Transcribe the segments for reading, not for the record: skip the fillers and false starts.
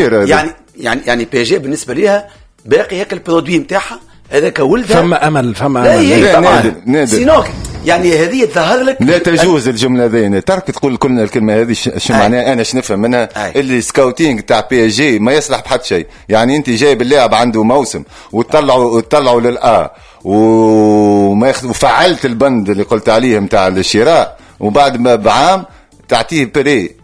كبير يعني بي جي بالنسبه ليها باقي هيك البرودوي نتاعها هذاك ولدها. فما امل نادر سينوك يعني هذه تظهر لك لا تجوز الجمله ذي. ترك تقول كلنا الكلمه هذه شو معناها؟ انا نفهم منها اللي سكاوتينج تاع بي اس جي ما يصلح بحد شيء. يعني انت جايب اللاعب عنده موسم وتطلعوا للآ وفعلت البند اللي قلت عليه نتاع الشراء، وبعد ما بعام تعطيه بري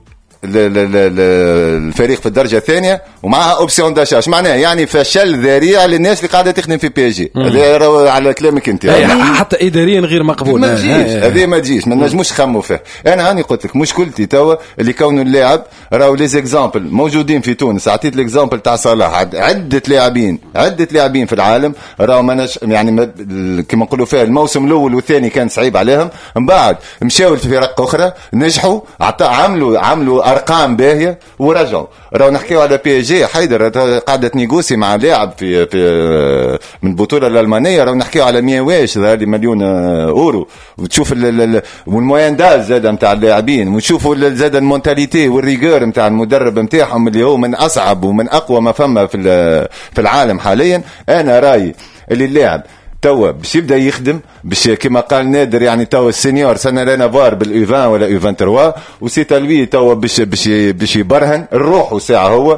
الفريق في الدرجه الثانيه ومعها اوبسيون داشاش. معناها يعني فشل ذريع للناس اللي قاعده تخدم في بي اس جي. هذا على كلامك انت حتى اداريا غير مقبول. هذه ما تجيش، ما نجموش نخموا فيه. انا هاني قلت لك مشكلتي توا اللي كونه اللاعب راهو لي زيكزامبل موجودين في تونس. اعطيت الاكزامبل تاع صلاح، عده لاعبين في العالم راهو يعني كما نقولوا فيها الموسم الاول والثاني كان صعيب عليهم، من بعد مشاو في فرق اخرى نجحوا، عملوا ارقام باهيه ورجعوا. راهو نحكيو على بي اس جي. حيدر قاعده نيغوسي مع لاعب في من البطوله الالمانيه، راهو نحكيو على 100 مليون اورو. وتشوف والموين داز زاد نتاع اللاعبين، وتشوفوا زاد المونتاليتي والريغور نتاع المدرب نتاعهم اللي هو من اصعب ومن اقوى ما فما في العالم حاليا. انا رايي اللي اللاعب توا باش يبدا يخدم، باش كما قال نادر يعني توا السينيور سنه رانا فار بالايفان ولا ايفان 3 وسيتا لوي توا باش يبرهن الروح وساعه هو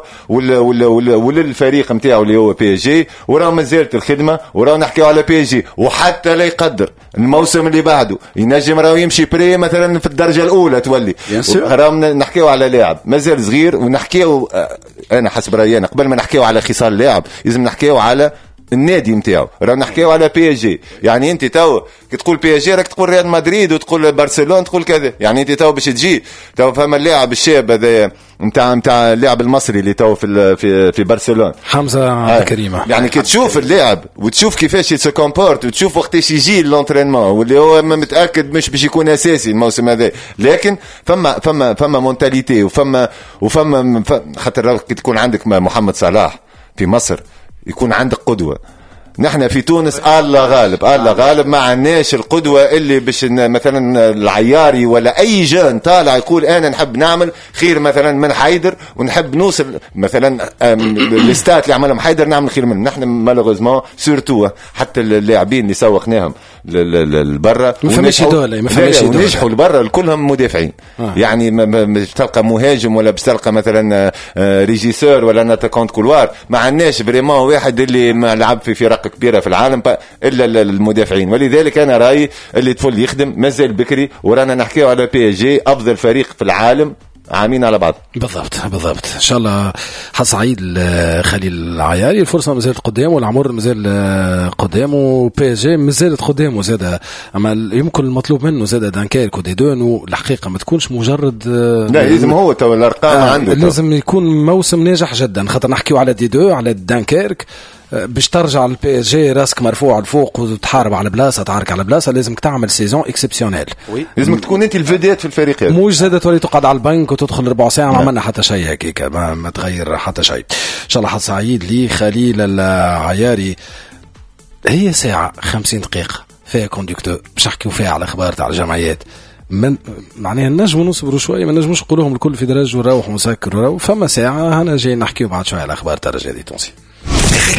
وللفريق نتاعو اللي هو بي اس جي. وراه مازالت الخدمه، وراه نحكيو على بي اس جي. وحتى لا يقدر الموسم اللي بعده ينجم راه يمشي بري مثلا في الدرجه الاولى تولي. راه نحكيو على لاعب مازال صغير، ونحكيو انا حسب رايي انا قبل ما نحكيو على خصال اللاعب لازم نحكيو على النادي نتاعو. راه نحكيو على بي اس جي. يعني انت تو كي تقول بي اس جي راك تقول ريال مدريد وتقول برشلونه تقول كذا. يعني انت تو باش تجي تو فما اللاعب الشاب هذا نتاع اللاعب المصري اللي تو في برشلونه حمزه كريمه. يعني كي تشوف اللاعب وتشوف كيفاش يتكومبورت وتشوف وقتاش يجي لونترينمون واللي هو متاكد مش باش يكون اساسي الموسم هذا، لكن فما مونتاليتي وفما خاطر كي تكون عندك محمد صلاح في مصر يكون عندك قدوة. نحن في تونس الله غالب ما عندناش القدوة اللي باش مثلا العياري ولا أي جان طالع يقول أنا نحب نعمل خير مثلا من حيدر ونحب نوصل مثلا الاستات اللي عملهم حيدر نعمل خير منه. نحن مالوغوزمون سورتو حتى اللاعبين اللي سوقناهم للبرا ونجحوا لبرا كلهم مدافعين. يعني مش تلقى مهاجم ولا بتلقى مثلا ريجيسور ولا ناتاكونت كولوار. ما عندناش فريمون واحد اللي ما لعب في فرق كبيرة في العالم إلا المدافعين. ولذلك أنا رأيي اللي تفل يخدم مازال بكري. ورانا نحكيه على بي اس جي أفضل فريق في العالم عامين على بعض. بالضبط إن شاء الله. حظ سعيد خليل العياري. الفرصة مازالت قدام والعمر مازال قدام وبي اس جي مازالت قدامه زاد. أما يمكن المطلوب منه زاد دانكيرك ودي دون الحقيقة ما تكونش مجرد لا لازم هو تو الأرقام عنده لازم يكون موسم ناجح جدا. خاطر نحكيو على دي دو على دانكيرك باش ترجع البي اس جي راسك مرفوع الفوق وتحارب على بلاصه تعارك على بلاصه. لازمك تعمل سيزون اكسبسيونيل. لازمك تكون انت الفيديات في الفريق هذا. موش زاد تولي تقعد على البنك وتدخل ربع ساعه ما عملنا حتى شيء هكاك ما تغير حتى شيء. ان شاء الله حظ سعيد لي خليل العياري. هي ساعه 50 دقيقه فيها كوندكتور باش نحكيو فيها على اخبار تاع الجمعيات. من معناها نجموا نصبروا شويه، ما نجموش نقولوهم الكل في درج وروح ومسكر وروح. فما ساعه هنا جاي نحكيو بعد شويه على اخبار تاع الرجال التونسي.